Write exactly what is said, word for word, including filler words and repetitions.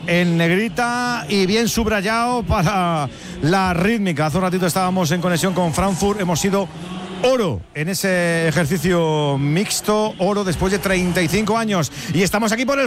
en negrita y bien subrayado para la rítmica. Hace un ratito estábamos en conexión con Frankfurt, hemos sido oro en ese ejercicio mixto, oro después de treinta y cinco años, y estamos aquí por el